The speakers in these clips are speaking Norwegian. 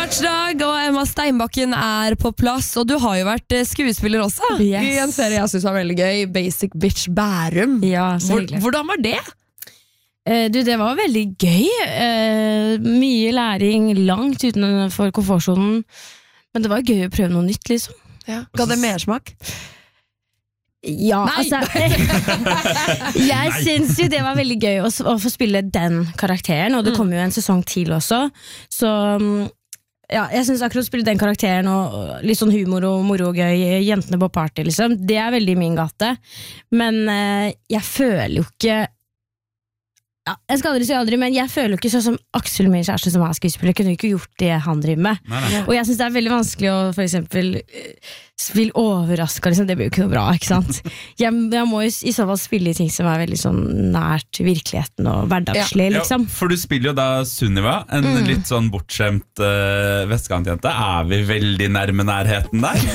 Matchdag, og Emma Steinbakken på plass. Og du har jo vært skuespiller også I en serie jeg synes var veldig gøy, Basic Bitch Bærum. Ja, så hyggelig. Hvordan var det? Det var veldig gøy. Mye læring, langt utenfor komfortzonen. Men det var gøy å prøve noe nytt, liksom. Ja. Ga det mersmak? Ja, altså jeg synes jo det var veldig gøy å få spille den karakteren, og det kommer jo en sesong til også. Så ja, jeg synes akkurat å spille den karakteren og litt sånn humor og moro og gøy, jentene på party liksom, det veldig min gate. Men jeg føler jo ikke jeg skal aldri si aldri, men jeg føler jo ikke sånn som Aksel, min kjæreste som skuespiller, kunne jo ikke gjort det han driver med. Nei. Og jeg synes det veldig vanskelig å for eksempel vil overraske, liksom. Det blir jo ikke noe bra, ikke sant? Jeg må jo I så fall spille I ting som veldig sånn nært virkeligheten og hverdagslig, liksom. Ja, for du spiller jo da Sunniva, en litt sånn bortskjemt vestkantjente. Vi veldig nærme nærheten der?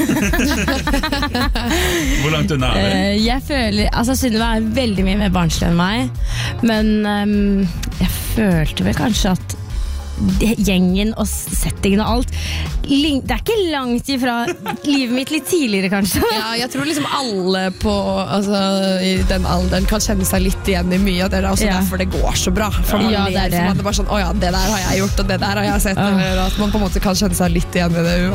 Hvor langt unna vi? Jeg føler, altså Sunniva veldig mye mer barnslig enn meg, men jeg følte vel kanskje at gjengen og settingen og alt det ikke langt ifra livet mitt litt tidligere kanskje. Ja, jeg tror liksom alle I den alderen kan kjenne seg litt igjen I mye, og det også derfor det går så bra. For man ler, for man bare sånn, åja, det der har jeg gjort, og det der har jeg sett, eller at man på en måte kan kjenne seg litt igjen I det